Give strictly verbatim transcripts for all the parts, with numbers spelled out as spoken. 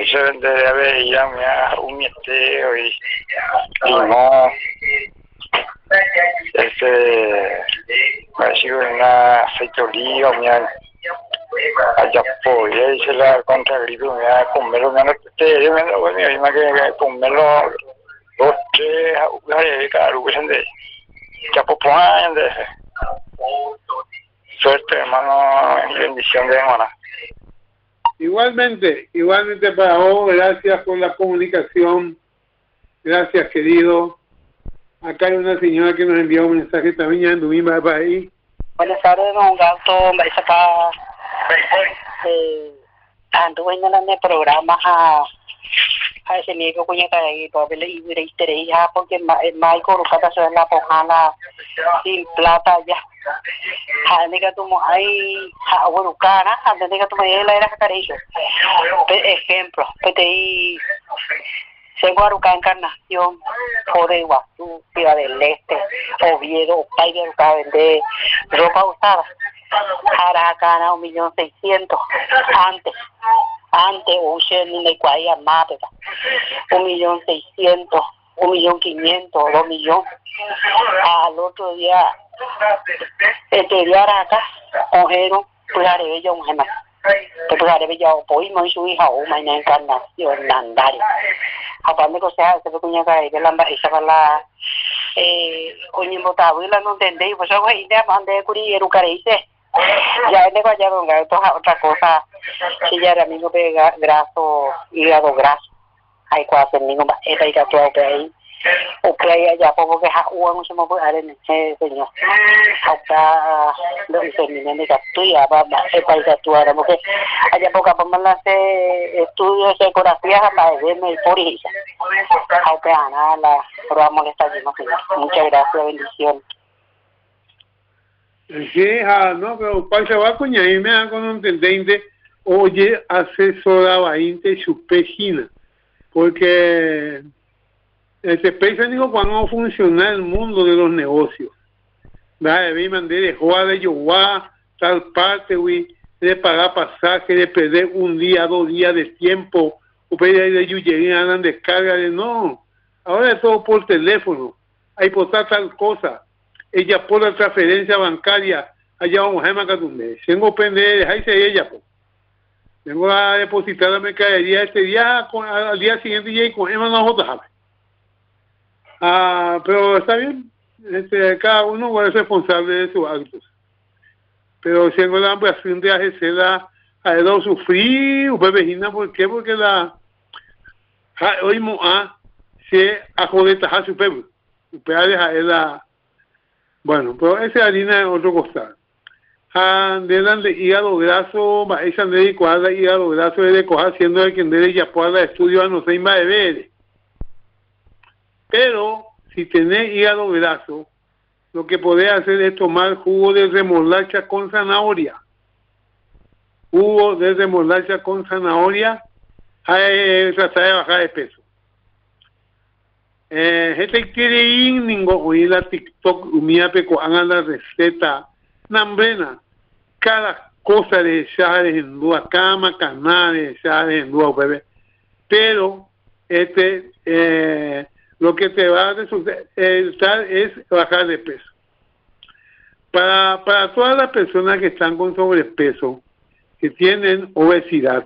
se vende a ver ya me un mieteo y limón. Este, así una aceite de oliva, me allá pues y se la contra gripe me a comerlo me no te yo me lo voy a que comerlo dos tres lugares claro que son de ya pues de suerte hermano y bendición de hermana. Igualmente, igualmente para vos, gracias por la comunicación, gracias querido. Acá hay una señora que nos envió un mensaje también, ya anduvimos para ahí. Buenas tardes, don Gato, me dice acá, eh, anduve en el programa a, a ese amigo cuña que ahí, por verle y ver interés ya, porque el Michael Rucata se la pojana sin plata ya. A nega tu mo ay a bueno cara a nega tu me la era carejo ejemplo pete se guaruca encarnación de Guazú, Ciudad del Este, Oviedo, País de Ruca vende ropa usada para gana un millón seiscientos antes antes oye de cuaya más un millón seiscientos un millón quinientos dos millones al otro día este día acá cogieron pues haré yo un gemel pues haré yo pues muy su hija o mañana encarnación nandario aparte que sea se puña caer de la esa para la eh coño botado y la no entendí pues yo idea mande curi eru careise ya en vaya con gato otra cosa si ya era mismo pega graso hígado graso hay cuatro niños esta y gato ahí o que allá porque ha uang semua pun ada ni sebenarnya apa lo terminan de captura va a país actuar porque allá poca pamela se estudio de ecografía para verme el porija aunque ana la programa está lleno muchas gracias bendición. Sí, ah, no, pero pasa va con ahí me hago un entendente oye asesoraba inte su pejina porque este país dijo cuando no funciona el mundo de los negocios. Debe mandar de jugar de yoga, tal parte, güey, de pagar pasaje, de perder un día, dos días de tiempo, o pedir de yuyería, andan descarga de no. Ahora es todo por teléfono. Hay por tal cosa. Ella por la transferencia bancaria, allá vamos a Macadumbe. Tengo pendiente, ahí se ella, pues. Vengo a depositar la mercadería este día, con, al día siguiente y con Emma no jodas. Ah, pero está bien, este, cada uno es responsable de sus actos. Pero si tengo la ambición de hacerla, a él sufrir, o bebejina, ¿por qué? Porque la, hoy moa, se ajodeta a su pueblo, su pueblo a la, bueno, pero esa harina es otro costal. Ah, de la de hígado graso, esa de cuadra hígado graso de coja, siendo el que de ella pueda estudiar, no sé, va de ver. Pero si tenés hígado graso, lo que podés hacer es tomar jugo de remolacha con zanahoria. Jugo de remolacha con zanahoria, hay tratar de bajar de peso. Eh, gente quiere ir, ninguno oír la TikTok, umía peco, hagan la receta, nambrena, cada cosa de echar en duda, cama, canal de echar en duda, bebé. Pero, este, eh, lo que te va a resultar es bajar de peso. Para, para todas las personas que están con sobrepeso, que tienen obesidad,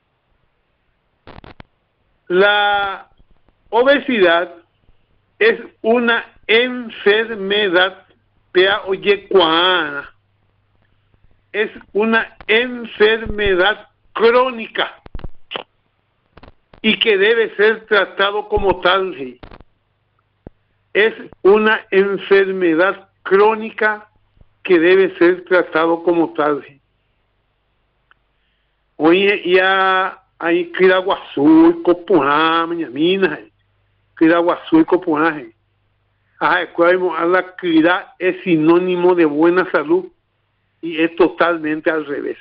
la obesidad es una enfermedad, pea oye cuana, es una enfermedad crónica y que debe ser tratado como tal. Es una enfermedad crónica que debe ser tratado como tal. Oye, ya hay Kiraguazú, Copuná, Miñamina, Kiraguazú y Copuná. Ah, la Kira es sinónimo de buena salud y es totalmente al revés.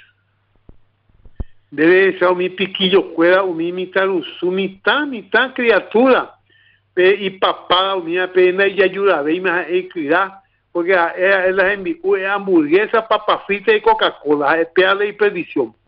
Debe ser mi piquillo cuera, mi mitad, mitad, mitad criatura. Y papada unida pena y ayuda ve más cuidar porque es la hamburguesa, papa frita y Coca-Cola, es peale y perdición.